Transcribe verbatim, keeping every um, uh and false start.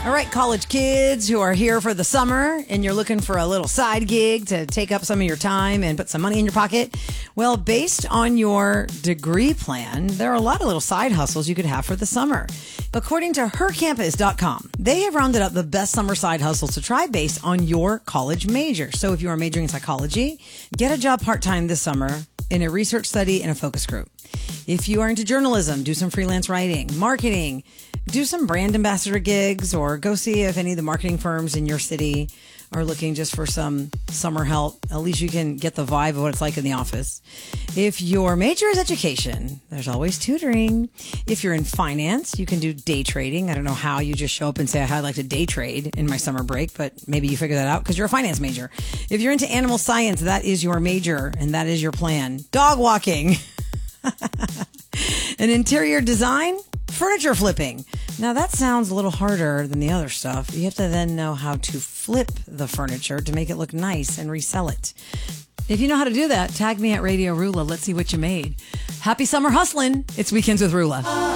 All right, college kids who are here for the summer and you're looking for a little side gig to take up some of your time and put some money in your pocket. Well, based on your degree plan, there are a lot of little side hustles you could have for the summer. According to her campus dot com, they have rounded up the best summer side hustles to try based on your college major. So if you are majoring in psychology, get a job part-time this summer in a research study and a focus group. If you are into journalism, do some freelance writing, marketing, do some brand ambassador gigs, or go see if any of the marketing firms in your city are looking just for some summer help. At least you can get the vibe of what it's like in the office. If your major is education, there's always tutoring. If you're in finance, you can do day trading. I don't know how you just show up and say, I'd like to day trade in my summer break, but maybe you figure that out because you're a finance major. If you're into animal science, that is your major and that is your plan. Dog walking. An interior design, furniture flipping. Now that sounds a little harder than the other stuff. You have to then know how to flip the furniture to make it look nice and resell it. If you know how to do that, tag me at Radio Rula. Let's see what you made. Happy summer hustling. It's Weekends with Rula.